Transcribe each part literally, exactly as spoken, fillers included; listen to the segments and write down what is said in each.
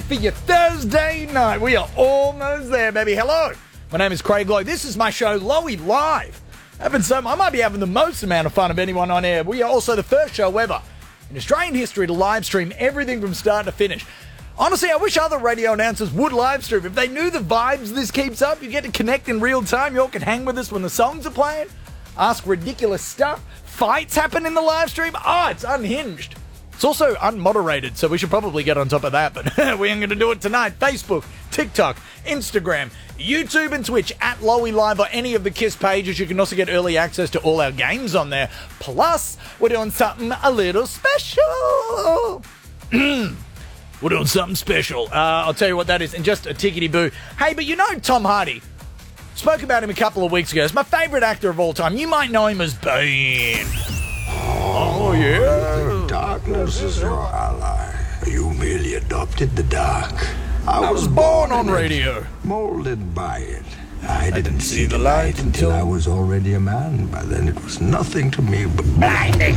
for your Thursday night. We are almost there, baby. Hello. My name is Craig Lowe. This is my show, Lowy Live. Having some, I might be having the most amount of fun of anyone on air. We are also the first show ever in Australian history to live stream everything from start to finish. Honestly, I wish other radio announcers would live stream. If they knew the vibes this keeps up, you get to connect in real time. You all can hang with us when the songs are playing, ask ridiculous stuff. Fights happen in the live stream. Oh, it's unhinged. It's also unmoderated, so we should probably get on top of that, but we ain't going to do it tonight. Facebook, TikTok, Instagram, YouTube and Twitch at Lowy Live or any of the KISS pages. You can also get early access to all our games on there. Plus, we're doing something a little special. We're doing something special. Uh, I'll tell you what that is in just a tickety-boo. Hey, but you know Tom Hardy? Spoke about him a couple of weeks ago. He's my favourite actor of all time. You might know him as Bane. Oh, yeah. Darkness is your ally. You merely adopted the dark. I, I was, was born, born on radio. Molded by it. I didn't, I didn't see the light until I was already a man. By then it was nothing to me but blinding.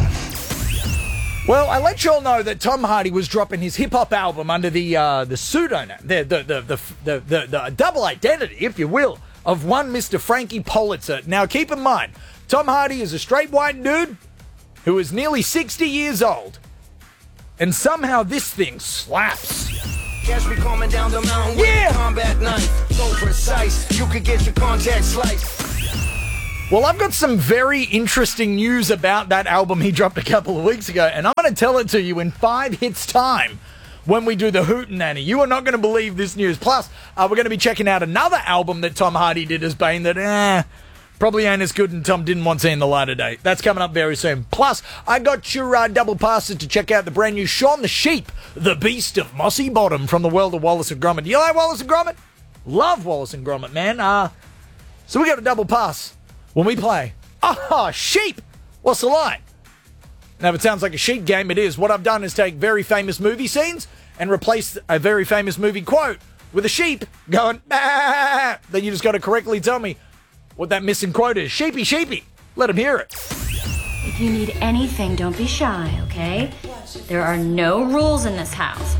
Well, I let you all know that Tom Hardy was dropping his hip-hop album under the uh, the pseudonym, the the, the, the, the, the, the double identity, if you will, of one Mister Frankie Pulitzer. Now, keep in mind, Tom Hardy is a straight white dude who is nearly sixty years old. And somehow this thing slaps. Catch me coming down the mountain with yeah. a combat knife. So precise, you could get your contact sliced. Well, I've got some very interesting news about that album he dropped a couple of weeks ago, and I'm going to tell it to you in five hits' time when we do the Hootenanny. You are not going to believe this news. Plus, uh, we're going to be checking out another album that Tom Hardy did as Bane that, eh, probably ain't as good and Tom didn't want to see in the light of day. That's coming up very soon. Plus, I got your uh, double passes to check out the brand new Shaun the Sheep, the Beast of Mossy Bottom from the world of Wallace and Gromit. Do you like Wallace and Gromit? Love Wallace and Gromit, man. Uh, so we got a double pass when we play. Ah, sheep! What's the line? Now, if it sounds like a sheep game, it is. What I've done is take very famous movie scenes and replace a very famous movie quote with a sheep going, ah. Then you just got to correctly tell me what that missing quote is. Sheepy, sheepy. Let him hear it. If you need anything, don't be shy, okay? There are no rules in this house.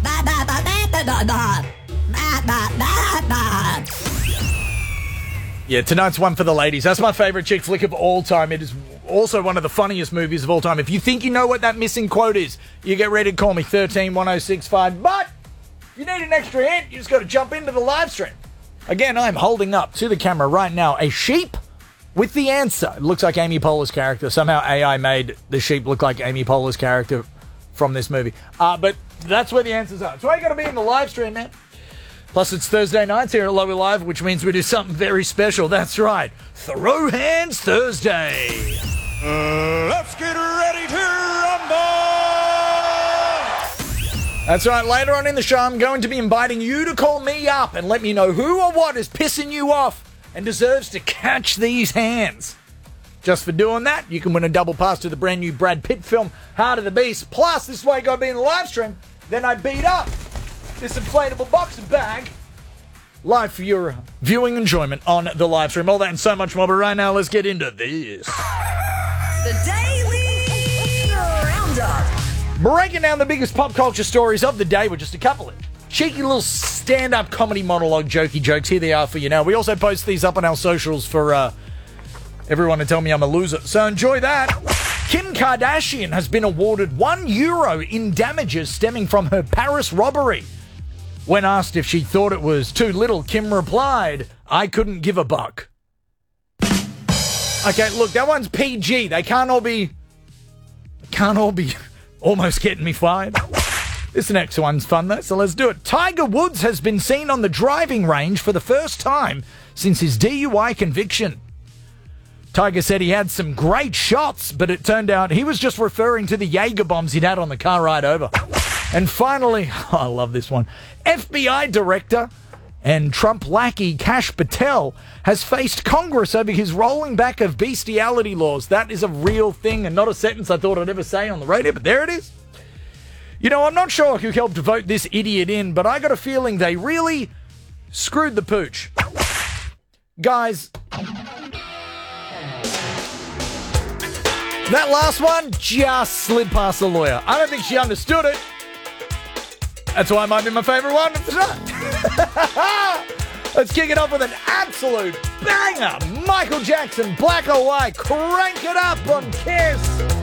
Yeah, tonight's one for the ladies. That's my favourite chick flick of all time. It is also one of the funniest movies of all time. If you think you know what that missing quote is, you get ready to call me thirteen one oh six five. But if you need an extra hint, you just got to jump into the live stream. Again, I'm holding up to the camera right now a sheep with the answer. It looks like Amy Poehler's character. Somehow A I made the sheep look like Amy Poehler's character from this movie. Uh, but that's where the answers are. So I got to be in the live stream, man. Plus, it's Thursday nights here at Lowy Live, which means we do something very special. That's right. Throw Hands Thursday. Uh, let's get ready to rumble! That's right. Later on in the show, I'm going to be inviting you to call me up and let me know who or what is pissing you off and deserves to catch these hands. Just for doing that, you can win a double pass to the brand new Brad Pitt film, Heart of the Beast. Plus, this is why you got to be in the live stream. Then I beat up this inflatable boxing bag live for your viewing enjoyment on the live stream. All that and so much more. But right now, let's get into this. The Daily Roundup. Breaking down the biggest pop culture stories of the day with just a couple of cheeky little stand-up comedy monologue jokey jokes. Here they are for you now. We also post these up on our socials for uh, everyone to tell me I'm a loser. So enjoy that. Kim Kardashian has been awarded one euro in damages stemming from her Paris robbery. When asked if she thought it was too little, Kim replied, I couldn't give a buck. Okay, look, that one's P G. They can't all be... Can't all be almost getting me fired. This next one's fun, though, so let's do it. Tiger Woods has been seen on the driving range for the first time since his D U I conviction. Tiger said he had some great shots, but it turned out he was just referring to the Jaeger bombs he'd had on the car ride over. And finally, oh, I love this one, F B I director and Trump lackey Kash Patel has faced Congress over his rolling back of bestiality laws. That is a real thing and not a sentence I thought I'd ever say on the radio, but there it is. You know, I'm not sure who helped vote this idiot in, but I got a feeling they really screwed the pooch. Guys, that last one just slid past the lawyer. I don't think she understood it. That's why it might be my favourite one of the night. Let's kick it off with an absolute banger. Michael Jackson, Black or White. Crank it up on Kiss.